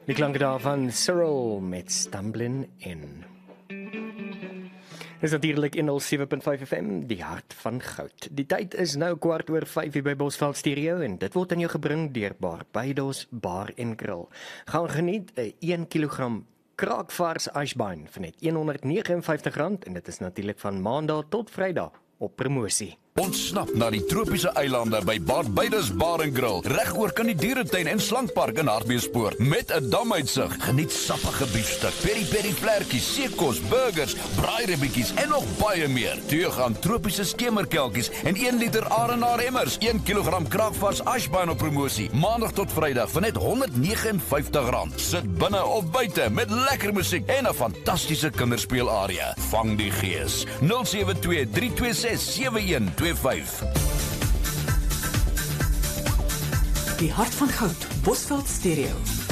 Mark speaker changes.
Speaker 1: Die klanke daar van Cyril met Stumbling In. Is natuurlijk in 107.5 FM, die hart van goud. Die tyd is nou 4:15 hier by Bosveld Stereo en dit word aan jou gebring deur Barbados Bar en Grill. Gaan geniet 'n 1 kilogram kraakvars ashbine vir net R159 en dit is natuurlik van Maandag tot Vrydag op promosie.
Speaker 2: Ontsnap na die tropiese eilande by Barbados Bar and Grill, reg oor kan die dieretuin en slankpark in Hartbeespoort met 'n damuitsig. Geniet sappige biefstuk, peri-peri vlekkies, seekos, burgers, braairibbietjies en nog baie meer. Toe gaan tropiese skemerkelkies en 1 liter Arenaar emmers, 1 kilogram kraakvars ashbine op promosie. Maandag tot Vrydag vir net R159. Sit binne of buite met lekker musiek en 'n fantastiese kinderspeelarea. Vang die gees. 072-326-7125.
Speaker 3: Die hart van goud, Bosveld Stereo.